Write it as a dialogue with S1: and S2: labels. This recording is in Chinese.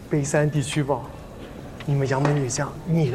S1: 北山地区报，你们杨门女将逆